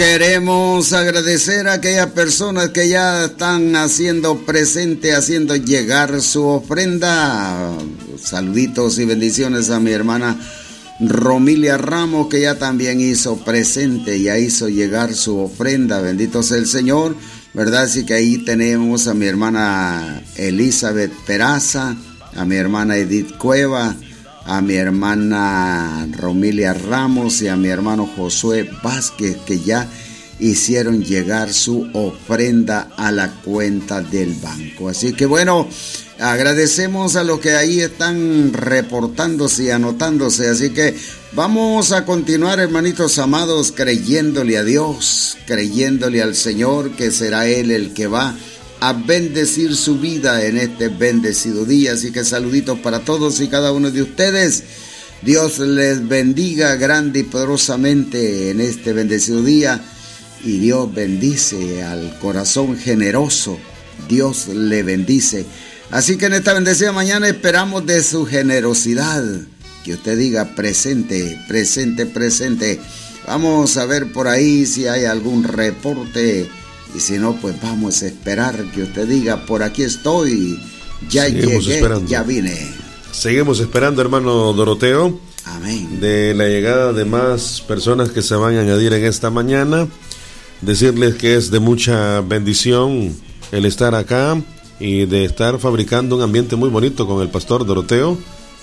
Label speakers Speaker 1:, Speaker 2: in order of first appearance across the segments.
Speaker 1: Queremos agradecer a aquellas personas que ya están haciendo presente, haciendo llegar su ofrenda. Saluditos y bendiciones a mi hermana Romilia Ramos, que ya también hizo presente, ya hizo llegar su ofrenda. Bendito sea el Señor, ¿verdad? Así que ahí tenemos a mi hermana Elizabeth Peraza, a mi hermana Edith Cueva, a mi hermana Romilia Ramos y a mi hermano Josué Vázquez, que ya hicieron llegar su ofrenda a la cuenta del banco. Así que bueno, agradecemos a los que ahí están reportándose y anotándose. Así que vamos a continuar, hermanitos amados, creyéndole a Dios, creyéndole al Señor, que será Él el que va a bendecir su vida en este bendecido día. Así que saluditos para todos y cada uno de ustedes. Dios les bendiga grande y poderosamente en este bendecido día. Y Dios bendice al corazón generoso. Dios le bendice. Así que en esta bendecida mañana esperamos de su generosidad. Que usted diga presente, presente, presente. Vamos a ver por ahí si hay algún reporte. Y si no, pues vamos a esperar que usted diga, por aquí estoy, ya seguimos llegué, esperando. Ya vine.
Speaker 2: Seguimos esperando, hermano Doroteo.
Speaker 1: Amén.
Speaker 2: De la llegada de más personas que se van a añadir en esta mañana. Decirles que es de mucha bendición el estar acá y de estar fabricando un ambiente muy bonito con el pastor Doroteo,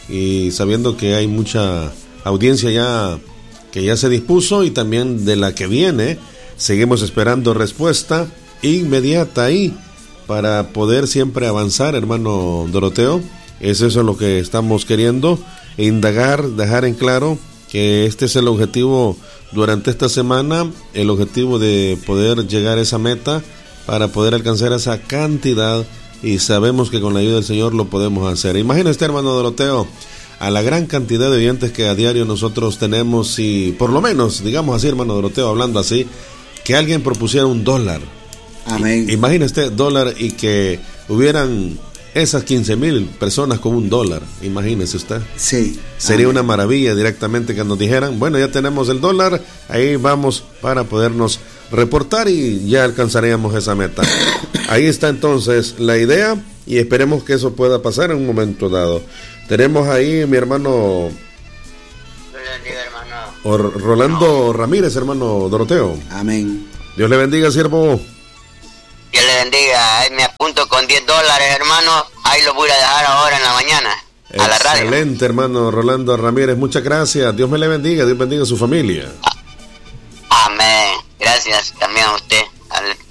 Speaker 2: y sabiendo que hay mucha audiencia ya que ya se dispuso y también de la que viene. Seguimos esperando respuesta inmediata ahí para poder siempre avanzar, hermano Doroteo. Es eso lo que estamos queriendo, indagar, dejar en claro que este es el objetivo durante esta semana, el objetivo de poder llegar a esa meta para poder alcanzar esa cantidad, y sabemos que con la ayuda del Señor lo podemos hacer. Imagínese, hermano Doroteo, a la gran cantidad de oyentes que a diario nosotros tenemos, y por lo menos, digamos así, hermano Doroteo, hablando así, que alguien propusiera $1.
Speaker 1: Amén.
Speaker 2: Imagínese $1 y que hubieran esas 15,000 personas con $1. Imagínese usted.
Speaker 1: Sí.
Speaker 2: Sería
Speaker 1: amén.
Speaker 2: una maravilla directamente que nos dijeran, bueno, ya tenemos el $1, ahí vamos para podernos reportar y ya alcanzaríamos esa meta. Ahí está entonces la idea, y esperemos que eso pueda pasar en un momento dado. Tenemos ahí mi hermano Rolando Ramírez, hermano Doroteo.
Speaker 1: Amén.
Speaker 2: Dios le bendiga, siervo.
Speaker 3: Dios le bendiga. Ahí me apunto con $10, hermano. Ahí lo voy a dejar ahora en la mañana a la radio.
Speaker 2: Excelente, hermano Rolando Ramírez. Muchas gracias. Dios me le bendiga. Dios bendiga a su familia.
Speaker 3: Amén. Gracias también a usted.